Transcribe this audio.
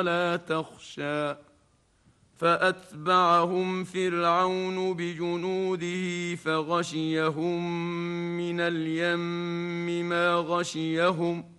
ولا تخشى فأتبعهم فرعون بجنوده فغشيهم من اليم ما غشيهم